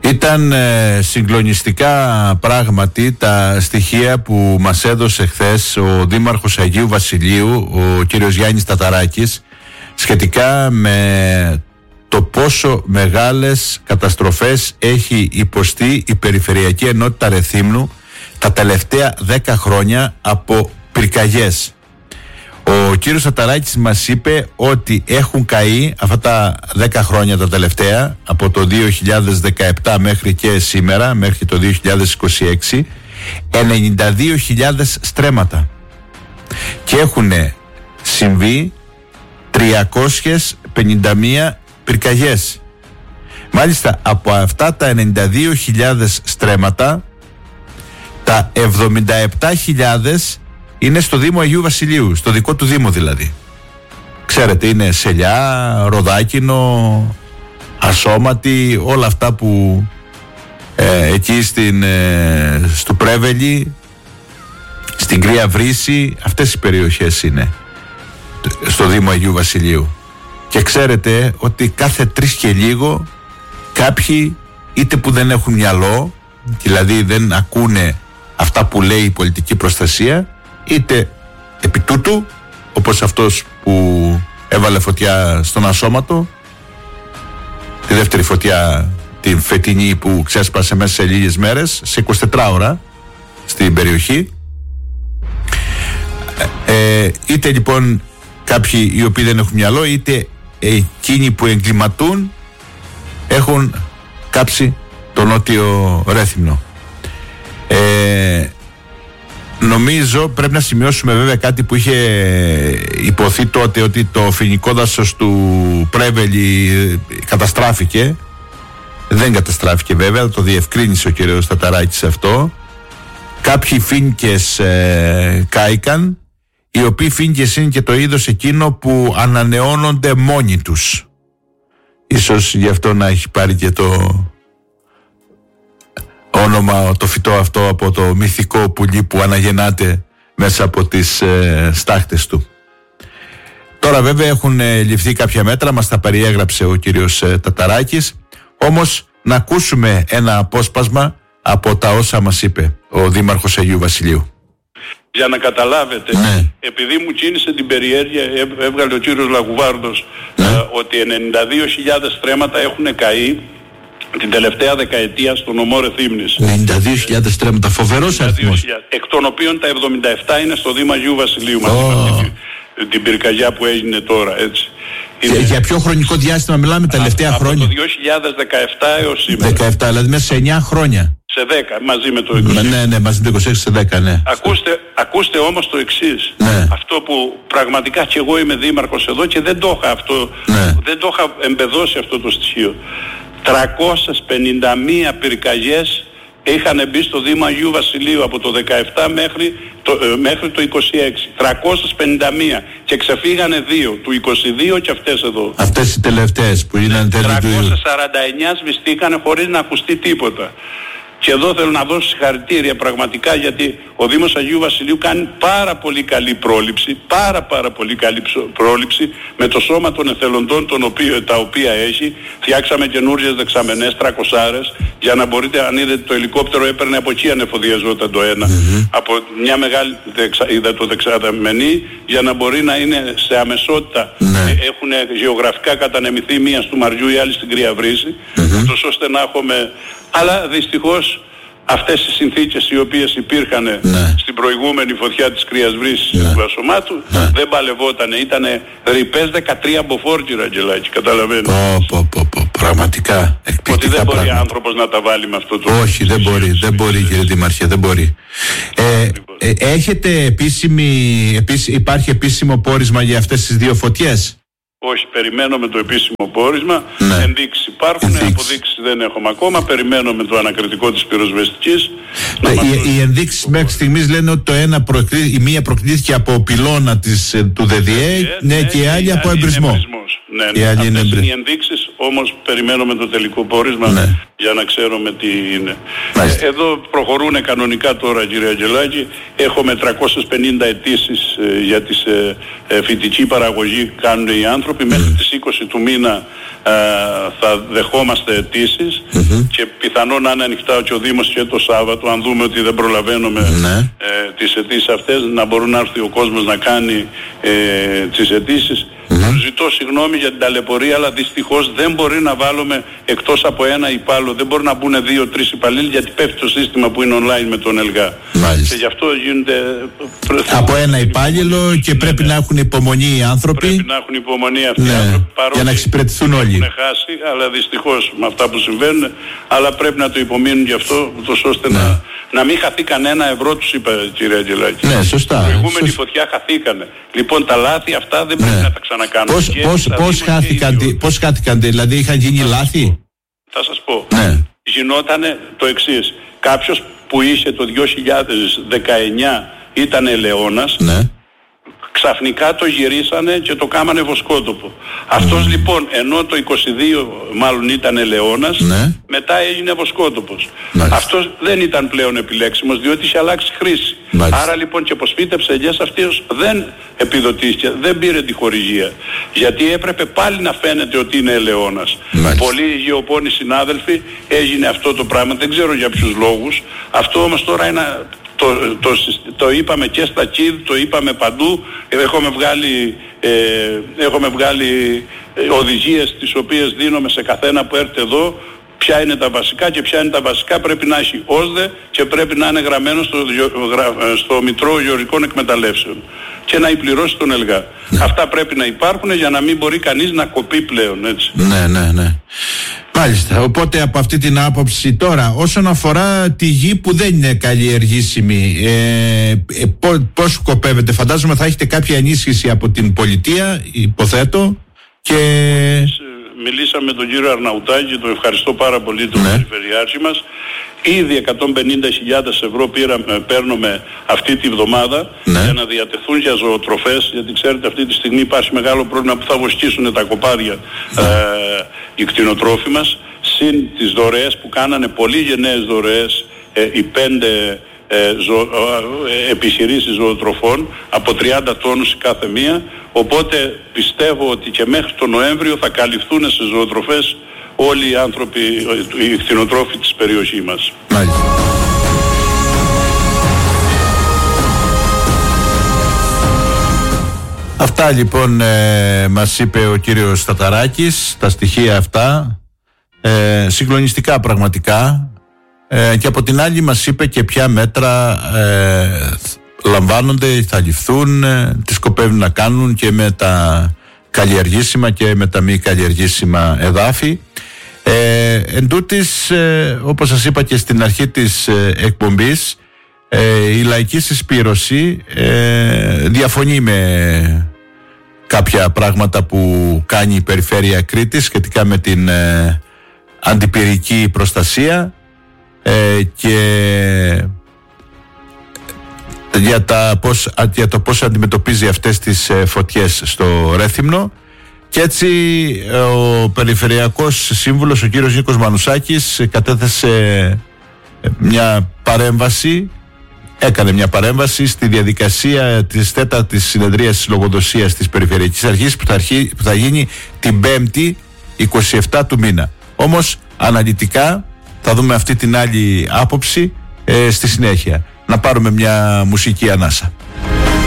Ήταν συγκλονιστικά πράγματι τα στοιχεία που μας έδωσε χθες ο Δήμαρχος Αγίου Βασιλείου, ο κύριος Γιάννης Ταταράκης, σχετικά με το πόσο μεγάλες καταστροφές έχει υποστεί η Περιφερειακή Ενότητα Ρεθύμνου τα τελευταία 10 χρόνια από πυρκαγιές. Ο κύριος Ταταράκης μας είπε ότι έχουν καεί αυτά τα 10 χρόνια τα τελευταία, από το 2017 μέχρι και σήμερα, μέχρι το 2026, 92.000 στρέμματα και έχουν συμβεί 351 πυρκαγιές. Μάλιστα από αυτά τα 92.000 στρέμματα, τα 77.000 είναι στο Δήμο Αγίου Βασιλείου, στο δικό του Δήμο δηλαδή. Ξέρετε, είναι Σελιά, Ροδάκινο, Ασώματη, όλα αυτά που εκεί στο Πρέβελη, στην Κρύα Βρύση, αυτές οι περιοχές είναι στο Δήμο Αγίου Βασιλείου. Και ξέρετε ότι κάθε 3 και λίγο κάποιοι, είτε που δεν έχουν μυαλό, δηλαδή δεν ακούνε αυτά που λέει η πολιτική προστασία, είτε επί τούτου, όπως αυτός που έβαλε φωτιά στον Ασώματο, τη δεύτερη φωτιά την φετινή που ξέσπασε μέσα σε λίγες μέρες, σε 24 ώρα στην περιοχή, είτε λοιπόν κάποιοι οι οποίοι δεν έχουν μυαλό, είτε εκείνοι που εγκληματούν έχουν κάψει το Νότιο Ρέθυμνο. Νομίζω πρέπει να σημειώσουμε βέβαια κάτι που είχε υποθεί τότε, ότι το φοινικό δάσος του Πρέβελη καταστράφηκε. Δεν καταστράφηκε βέβαια, το διευκρίνησε ο κύριος Ταταράκης αυτό. Κάποιοι φοίνικες κάηκαν, οι οποίοι φοίνικες είναι και το είδος εκείνο που ανανεώνονται μόνοι τους. Ίσως γι' αυτό να έχει πάρει και το όνομα το φυτό αυτό από το μυθικό πουλί που αναγεννάται μέσα από τις στάχτες του. Τώρα βέβαια έχουν ληφθεί κάποια μέτρα, μας τα περιέγραψε ο κύριος Ταταράκης, όμως να ακούσουμε ένα απόσπασμα από τα όσα μας είπε ο Δήμαρχος Αγίου Βασιλείου. Για να καταλάβετε, επειδή μου κίνησε την περιέργεια, έβγαλε ο κύριος Λαγουβάρδος ότι 92.000 στρέμματα έχουν καεί την τελευταία δεκαετία στο νομό Ρεθύμνης. 92.000 στρέμματα, φοβερός αριθμός. Εκ των οποίων τα 77 είναι στο Δήμο Αγίου Βασιλείου, μαζί με την πυρκαγιά που έγινε τώρα, έτσι. Για ποιο χρονικό διάστημα μιλάμε, τα τελευταία χρόνια? Από το 2017 έως σήμερα. 17, δηλαδή μέσα σε 9 χρόνια. Σε 10, μαζί με το 26. Ναι, μαζί με το 26 σε 10, ναι. Ακούστε όμως το εξής. Ναι. Αυτό που πραγματικά και εγώ είμαι δήμαρχος εδώ και δεν το είχα αυτό, δεν το είχα εμπεδώσει αυτό το στοιχείο. 351 πυρκαγιές είχαν μπει στο Δήμο Αγίου Βασιλείου από το 17 μέχρι το 26. 351 και ξεφύγανε 2, του 22 και αυτές εδώ. Αυτές οι τελευταίες που είναι 349 σβηστήκανε χωρίς να ακουστεί τίποτα. Και εδώ θέλω να δώσω συγχαρητήρια πραγματικά, γιατί ο Δήμος Αγίου Βασιλείου κάνει πάρα πολύ καλή πρόληψη, πάρα πολύ καλή πρόληψη με το σώμα των εθελοντών τα οποία έχει. Φτιάξαμε καινούριες δεξαμενές, 300, για να μπορείτε, αν είδετε το ελικόπτερο έπαιρνε από εκεί ανεφοδιαζόταν το ένα, από μια μεγάλη υδατοδεξαμενή, για να μπορεί να είναι σε αμεσότητα. Έχουν γεωγραφικά κατανεμηθεί, μία του Μαριού, η άλλη στην Κρύα Βρύση, ούτως ώστε να έχουμε. Αλλά δυστυχώς αυτές οι συνθήκες οι οποίες υπήρχαν στην προηγούμενη φωτιά της Κρύας Βρύσης του Ασωμάτου δεν παλευότανε. Ήτανε ρηπές 13 μποφόρτιρα, Αγγελάκη, καταλαβαίνεις. Πραγματικά εκπληκτικά. Ότι δεν μπορεί πράγματα. άνθρωπος να τα βάλει με αυτό το... Όχι, δεν μπορεί κύριε Δήμαρχε, δεν μπορεί. Έχετε υπάρχει επίσημο πόρισμα για αυτές τις 2 φωτιές? Όχι, περιμένουμε το επίσημο πόρισμα. Ενδείξεις υπάρχουν, αποδείξεις δεν έχουμε ακόμα. Περιμένουμε το ανακριτικό της πυροσβεστικής. Οι ενδείξεις μέχρι στιγμής λένε ότι η μία προκλήθηκε από πυλώνα του ΔΔΕ και η άλλη από εμπρισμό. Αυτές είναι οι ενδείξεις όμως περιμένουμε το τελικό πόρισμα για να ξέρουμε τι είναι. Εδώ προχωρούν κανονικά τώρα, κύριε Αγγελάκη. Έχουμε 350 αιτήσεις για τη φυτική παραγωγή κάνουν οι άνθρωποι. Μέχρι τις 20 του μήνα θα δεχόμαστε αιτήσεις και πιθανόν να είναι ανοιχτά και ο Δήμος και το Σάββατο, αν δούμε ότι δεν προλαβαίνουμε τις αιτήσεις αυτές, να μπορούν να έρθει ο κόσμος να κάνει τις αιτήσεις. Ζητώ συγγνώμη για την ταλαιπωρία, αλλά δυστυχώς δεν μπορεί να βάλουμε εκτός από ένα υπάλληλο, δεν μπορεί να μπουν 2-3 υπαλλήλοι, γιατί πέφτει το σύστημα που είναι online με τον ΕΛΓΑ. Και γι' αυτό γίνεται από ένα υπάλληλο και πρέπει να έχουν υπομονή οι άνθρωποι. Πρέπει να έχουν υπομονή αυτοί οι άνθρωποι, για να εξυπηρετηθούν όλοι. Έχουν χάσει, αλλά δυστυχώς με αυτά που συμβαίνουν, αλλά πρέπει να το υπομείνουν γι' αυτό, ώστε να μην χαθεί κανένα ευρώ, τους είπα, κύριε Αγγελάκη. Ναι, σωστά. Η προηγούμενη φωτιά χαθήκανε. Λοιπόν, τα λάθη αυτά δεν πρέπει να τα ξανακάνουμε. Πώς χάθηκαν, δηλαδή είχαν γίνει λάθη? Θα σας πω. Γινότανε το εξής. Κάποιος που είχε το 2019 ήταν ελαιώνας, ξαφνικά το γυρίσανε και το κάμανε βοσκότοπο. Αυτός λοιπόν, ενώ το 22 μάλλον ήταν ελαιώνας, μετά έγινε βοσκότοπος. Αυτός δεν ήταν πλέον επιλέξιμος, διότι είχε αλλάξει χρήση. Άρα λοιπόν και πως φύτεψε ελιές, αυτός δεν επιδοτήθηκε, δεν πήρε τη χορηγία. Γιατί έπρεπε πάλι να φαίνεται ότι είναι ελαιώνας. Πολλοί γεωπόνοι συνάδελφοι έγινε αυτό το πράγμα, δεν ξέρω για ποιους λόγους. Αυτό όμως τώρα είναι... Το είπαμε και στα ΚΙΔ, το είπαμε παντού. Έχουμε βγάλει οδηγίες τις οποίες δίνουμε σε καθένα που έρθει εδώ, ποια είναι τα βασικά, και ποια είναι τα βασικά πρέπει να έχει ΩΣΔΕ και πρέπει να είναι γραμμένο στο Μητρό Γεωργικών Εκμεταλλεύσεων και να υπληρώσει τον ΕΛΓΑ. Αυτά πρέπει να υπάρχουν για να μην μπορεί κανείς να κοπεί πλέον, έτσι. Ναι. Μάλιστα, οπότε από αυτή την άποψη τώρα, όσον αφορά τη γη που δεν είναι καλλιεργήσιμη, πώς σκοπεύετε? Φαντάζομαι θα έχετε κάποια ενίσχυση από την πολιτεία, υποθέτω, και... Μιλήσαμε με τον κύριο Αρναουτάκη, τον ευχαριστώ πάρα πολύ, τον περιφερειάρχη μας. Ήδη 150.000 ευρώ παίρνουμε αυτή τη βδομάδα για να διατεθούν για ζωοτροφές, γιατί ξέρετε αυτή τη στιγμή υπάρχει μεγάλο πρόβλημα που θα βοσκήσουν τα κοπάδια οι κτηνοτρόφοι μας, συν τις δωρεές που κάνανε, πολύ γενναίες δωρεές, οι 5 επιχειρήσεις ζωοτροφών από 30 τόνους κάθε μία, οπότε πιστεύω ότι και μέχρι τον Νοέμβριο θα καλυφθούν σε ζωοτροφές όλοι οι άνθρωποι, οι κτηνοτρόφοι της περιοχής μας. Μάλιστα. Αυτά λοιπόν μας είπε ο κύριος Σταταράκης, τα στοιχεία αυτά, συγκλονιστικά πραγματικά, και από την άλλη μας είπε και ποια μέτρα λαμβάνονται, θα ληφθούν, τι σκοπεύουν να κάνουν και με τα καλλιεργήσιμα και με τα μη καλλιεργήσιμα εδάφη. Εν τούτης, όπως σας είπα και στην αρχή της εκπομπής, η Λαϊκή Συσπήρωση διαφωνεί με κάποια πράγματα που κάνει η Περιφέρεια Κρήτης σχετικά με την αντιπυρική προστασία και για το πώς αντιμετωπίζει αυτές τις φωτιές στο Ρέθυμνο. Και έτσι ο Περιφερειακός Σύμβουλος, ο κύριος Νίκος Μανουσάκης, έκανε μια παρέμβαση στη διαδικασία της 4ης συνεδρίας της λογοδοσίας της Περιφερειακής Αρχής που θα γίνει την 5η 27 του μήνα. Όμως αναλυτικά θα δούμε αυτή την άλλη άποψη στη συνέχεια. Να πάρουμε μια μουσική ανάσα.